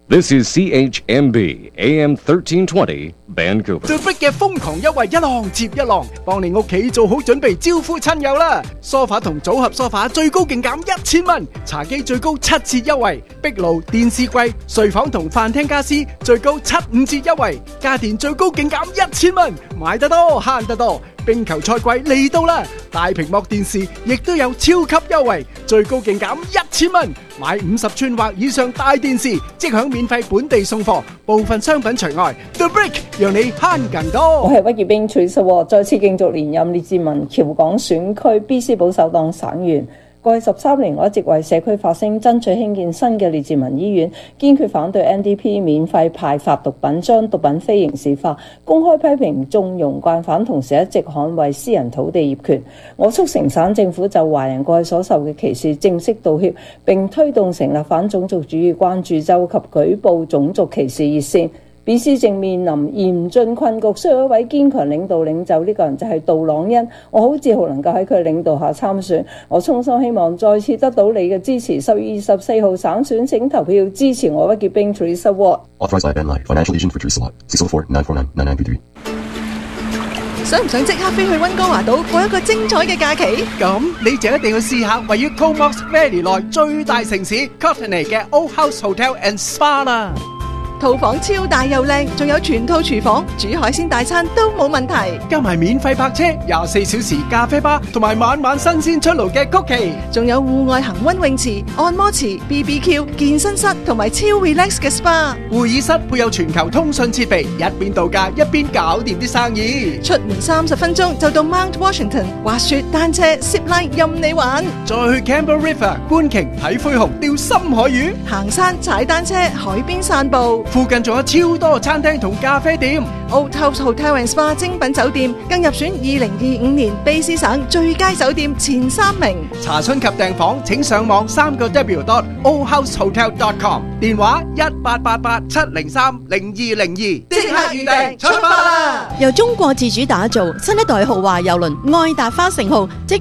This is CHMB AM 1320 Vancouver。 The Brick 嘅瘋狂優惠一浪接一浪，幫你屋企做好準備招呼親友啦！梳化同組合梳化最高勁減1000蚊，茶几最高7折優惠，壁爐、電視櫃、睡房同飯廳家私最高75折優惠，家電最高勁減1000蚊，買得多慳得多。冰球賽季嚟到啦，大屏幕電視亦都有超級優惠，最高勁減1000蚊，買50寸或以上大電視即享免費本地送貨，部分商品除外。The Brick 讓你慳更多。 我係屈潔冰 Teresa， 再次競逐連任列治文僑港選區 BC 保守黨省員。過去13年，我一直為社區發聲，爭取興建新嘅列治文醫院，堅決反對 NDP 免費派發毒品，將毒品非刑事化，公開批評縱容慣犯，同時一直捍衛私人土地業權。我促成省政府就華人過去所受嘅歧視正式道歉，並推動成立反種族主義關注周及舉報種族歧視熱線。BC 正面臨嚴峻困局，需要一位堅強領袖，呢個人就係杜朗恩。我好自豪能夠喺佢領導下參選，我衷心希望再次得到你嘅支持。10月24號省選請投票支持我屈潔冰 Teresa Watt。 Authorized by Ben Lai. Financial agent for Teresa Watt. 604-949-9933。 想唔想即刻飛去溫哥華島過一個精彩嘅假期？ 咁你就一定要試下位於 Comox Valley 內最大城市 Courtenay 嘅 Old House Hotel and Spa 啦。 套房超大又靚，仲有全套廚房，煮海鮮大餐都冇問題。 加埋免費泊車、24小時咖啡吧，同埋晚晚新鮮出爐嘅曲奇， 仲有戶外恒溫泳池、按摩池、BBQ、健身室同埋超 relax 嘅 SPA。 會議室配有全球通訊設備，一邊度假一邊搞掂啲生意。 出門30分鐘就到 Mount Washington， 滑雪、單車、zip line 任你玩。 再去 Campbell River 觀鯨睇灰熊、釣深海魚， 行山、踩單車、海邊散步。 附近仲有超多餐廳同咖啡店。 Old House Hotel and Spa 精品酒店更入選2025年卑詩省最佳酒店前3名。 查詢及訂房請上網3w.oldhousehotel.com， 電話1888-703-0202，即刻預訂出發啦！ 由中國自主打造新一代豪華郵輪愛達花城號即